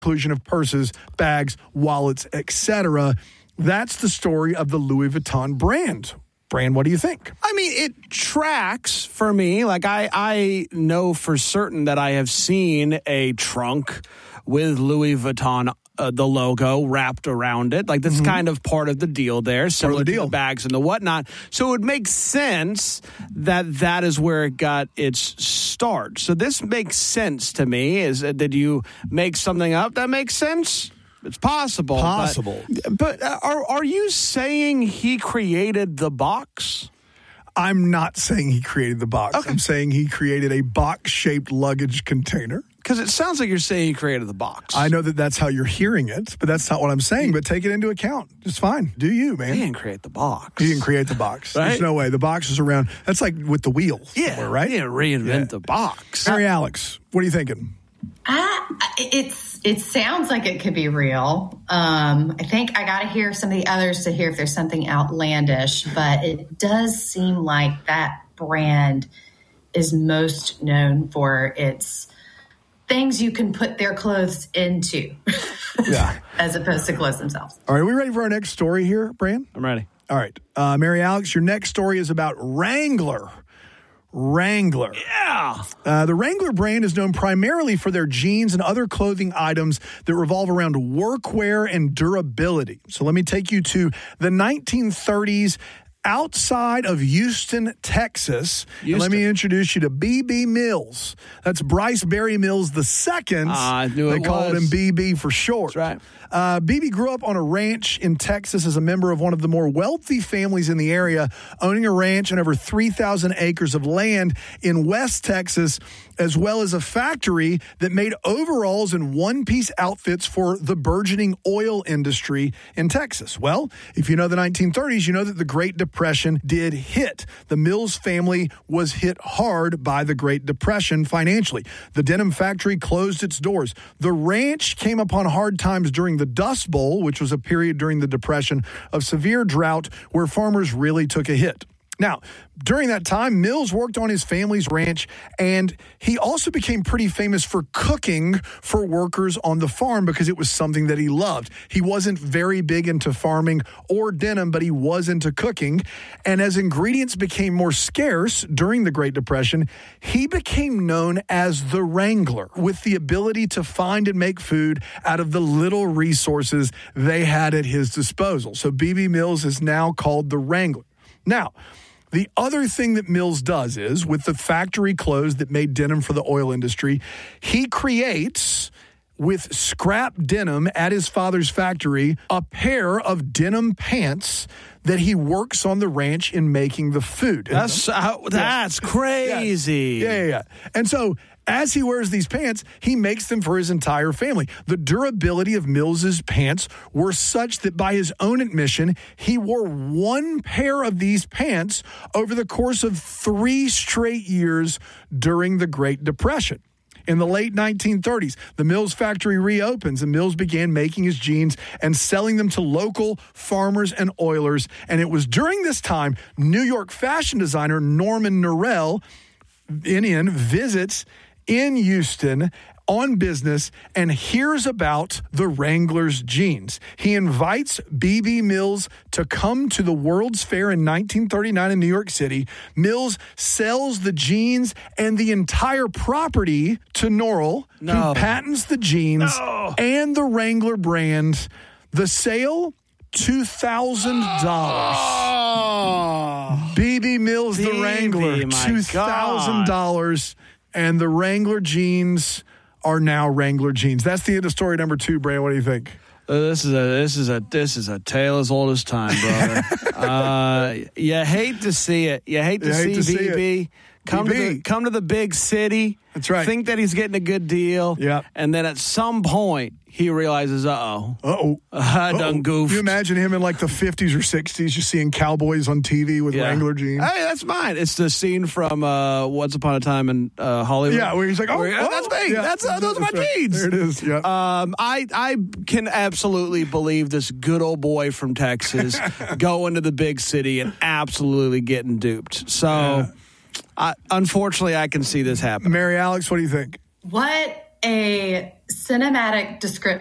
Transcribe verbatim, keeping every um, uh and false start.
inclusion of purses, bags, wallets, et cetera. That's the story of the Louis Vuitton brand. Brand, what do you think? I mean, it tracks for me. Like, I, I know for certain that I have seen a trunk with Louis Vuitton, uh, the logo wrapped around it. Like, that's mm-hmm. kind of part of the deal there, similar the deal. to the bags and the whatnot. So it would make sense that that is where it got its start. So this makes sense to me. Is uh, did you make something up that makes sense? It's possible. Possible. But, but uh, are are you saying he created the box? I'm not saying he created the box. Okay. I'm saying he created a box-shaped luggage container. Because it sounds like you're saying he created the box. I know that that's how you're hearing it, but that's not what I'm saying. But take it into account. It's fine. Do you, man? He didn't create the box. He didn't create the box. Right? There's no way. The box is around. That's like with the wheel. Yeah, right? He didn't reinvent yeah. the box. Mary Alex, what are you thinking? Uh, it's it sounds like it could be real. Um, I think I got to hear some of the others to hear if there's something outlandish, but it does seem like that brand is most known for its things you can put their clothes into, yeah, as opposed to clothes themselves. All right, are we ready for our next story here, Bran? I'm ready. All right, uh, Mary Alex, your next story is about Wrangler. Wrangler. Yeah. Uh, the Wrangler brand is known primarily for their jeans and other clothing items that revolve around workwear and durability. So let me take you to the nineteen thirties outside of Houston, Texas. And let me introduce you to B B. Mills. That's Bryce Berry Mills the second. Uh, I knew they it called was. him B B for short. That's right. Uh, B B grew up on a ranch in Texas as a member of one of the more wealthy families in the area, owning a ranch and over three thousand acres of land in West Texas, as well as a factory that made overalls and one-piece outfits for the burgeoning oil industry in Texas. Well, if you know the nineteen thirties, you know that the Great Depression did hit. The Mills family was hit hard by the Great Depression financially. The denim factory closed its doors. The ranch came upon hard times during the Dust Bowl, which was a period during the Depression of severe drought where farmers really took a hit. Now, during that time, Mills worked on his family's ranch, and he also became pretty famous for cooking for workers on the farm because it was something that he loved. He wasn't very big into farming or denim, but he was into cooking. And as ingredients became more scarce during the Great Depression, he became known as the Wrangler, with the ability to find and make food out of the little resources they had at his disposal. So B B. Mills is now called the Wrangler. Now, the other thing that Mills does is, with the factory closed that made denim for the oil industry, he creates, with scrap denim at his father's factory, a pair of denim pants that he works on the ranch in making the food. That's uh, that's crazy. Yeah, yeah, yeah. And so, as he wears these pants, he makes them for his entire family. The durability of Mills's pants were such that, by his own admission, he wore one pair of these pants over the course of three straight years during the Great Depression. In the late nineteen thirties, the Mills factory reopens, and Mills began making his jeans and selling them to local farmers and oilers. And it was during this time, New York fashion designer Norman Norell, N N, visits in Houston on business and hears about the Wrangler's jeans. He invites B B. Mills to come to the World's Fair in nineteen thirty-nine in New York City. Mills sells the jeans and the entire property to Norell, no. who patents the jeans no. and the Wrangler brand. The sale, two thousand dollars. Oh. B B. Mills, B B, the Wrangler, two thousand dollars. And the Wrangler jeans are now Wrangler jeans. That's the end of story number two, Brand. What do you think? Uh, this is a this is a this is a tale as old as time, brother. uh, you hate to see it. You hate to you see hate to B B. See Come B B. to the come to the big city. That's right. Think that he's getting a good deal. Yeah. And then at some point he realizes, uh oh, uh oh, I done goofed. You imagine him in like the fifties or sixties, just seeing cowboys on T V with yeah. Wrangler jeans. Hey, that's mine. It's the scene from uh, Once Upon a Time in uh, Hollywood. Yeah, where he's like, oh, where, oh that's me. yeah, that's uh, those are my right. jeans. There it is. Yeah. Um, I I can absolutely believe this good old boy from Texas going to the big city and absolutely getting duped. So, Yeah. I, unfortunately, I can see this happen. Mary Alex, what do you think? What a cinematic description